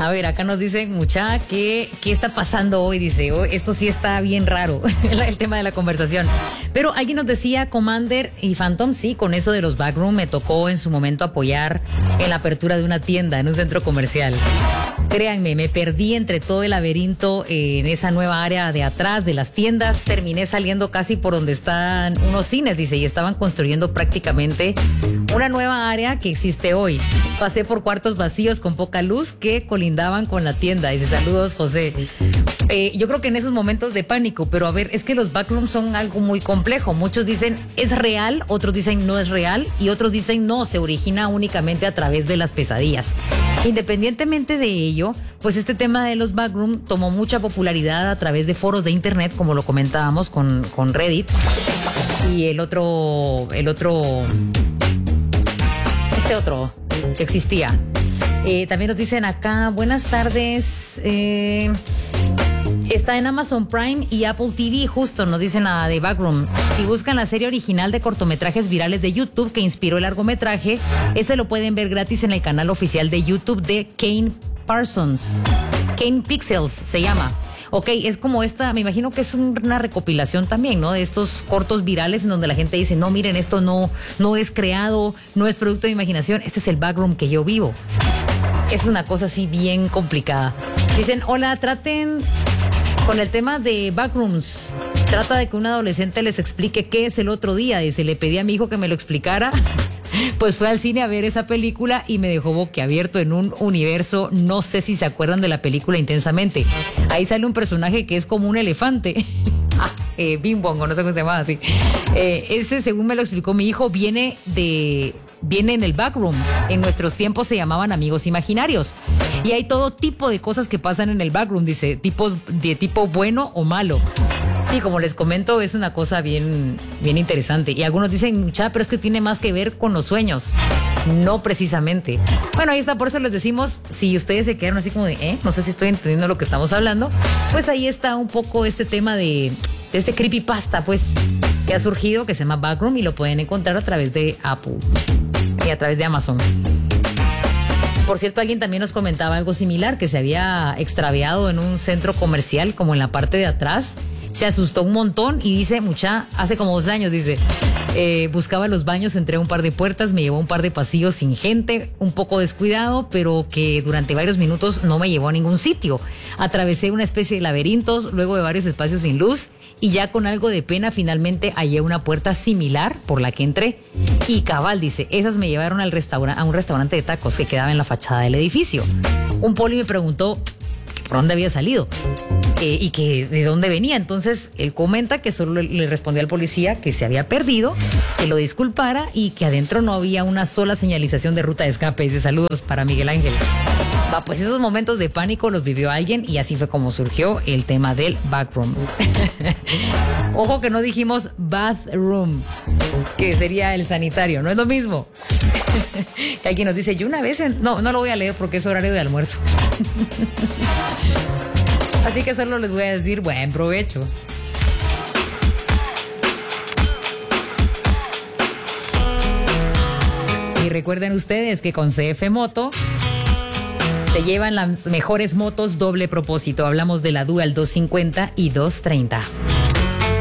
A ver, acá nos dicen, mucha, ¿qué está pasando hoy? Dice, oh, esto sí está bien raro, el tema de la conversación. Pero alguien nos decía, Commander y Phantom, sí, con eso de los backroom me tocó en su momento apoyar en la apertura de una tienda, en un centro comercial. Créanme, me perdí entre todo el laberinto en esa nueva área de atrás de las tiendas. Terminé saliendo casi por donde están unos cines, dice, y estaban construyendo prácticamente una nueva área que existe hoy. Pasé por cuartos vacíos con poca luz que colindaban con la tienda. Dice, saludos, José. Yo creo que en esos momentos de pánico, pero a ver, es que los backrooms son algo muy complejo. Muchos dicen es real, otros dicen no es real y otros dicen no, se origina únicamente a través de las pesadillas. Independientemente de ello, pues este tema de los backrooms tomó mucha popularidad a través de foros de internet, como lo comentábamos con Reddit. Y el otro que existía. También nos dicen acá, buenas tardes. Está en Amazon Prime y Apple TV, justo nos dicen nada de Backroom. Si buscan la serie original de cortometrajes virales de YouTube que inspiró el largometraje, ese lo pueden ver gratis en el canal oficial de YouTube de Kane Parsons. Kane Pixels se llama. Ok, es como esta, me imagino que es una recopilación también, ¿no? De estos cortos virales en donde la gente dice, no, miren, esto no es creado, no es producto de imaginación, este es el backroom que yo vivo. Es una cosa así bien complicada. Dicen, hola, traten con el tema de backrooms. Trata de que un adolescente les explique qué es el otro día. Dice, le pedí a mi hijo que me lo explicara. Pues fue al cine a ver esa película y me dejó boquiabierto en un universo. No sé si se acuerdan de la película Intensamente. Ahí sale un personaje que es como un elefante. Bing Bong, no sé cómo se llama así. Ese, según me lo explicó mi hijo, viene en el backroom. En nuestros tiempos se llamaban amigos imaginarios. Y hay todo tipo de cosas que pasan en el backroom, dice, de tipo bueno o malo. Sí, como les comento, es una cosa bien interesante. Y algunos dicen, mucha, pero es que tiene más que ver con los sueños. No precisamente. Bueno, ahí está, por eso les decimos, si ustedes se quedaron así como de, no sé si estoy entendiendo lo que estamos hablando, pues ahí está un poco este tema de este creepypasta, pues, que ha surgido, que se llama Backroom y lo pueden encontrar a través de Apple y a través de Amazon. Por cierto, alguien también nos comentaba algo similar, que se había extraviado en un centro comercial, como en la parte de atrás. Se asustó un montón y dice, mucha, hace como 2 años, dice, buscaba los baños, entré a un par de puertas, me llevó a un par de pasillos sin gente, un poco descuidado, pero que durante varios minutos no me llevó a ningún sitio. Atravesé una especie de laberintos, luego de varios espacios sin luz, y ya con algo de pena finalmente hallé una puerta similar por la que entré. Y cabal, dice, esas me llevaron a un restaurante de tacos que quedaba en la fachada del edificio. Un poli me preguntó por dónde había salido y que de dónde venía. Entonces él comenta que solo le respondió al policía que se había perdido, que lo disculpara y que adentro no había una sola señalización de ruta de escape. Dice, saludos para Miguel Ángel. Pues esos momentos de pánico los vivió alguien y así fue como surgió el tema del backroom. Ojo que no dijimos bathroom, que sería el sanitario, no es lo mismo. Que alguien nos dice, yo una vez, no lo voy a leer porque es horario de almuerzo. Así que solo les voy a decir, buen provecho. Y recuerden ustedes que con CF Moto se llevan las mejores motos doble propósito. Hablamos de la Dual 250 y 230.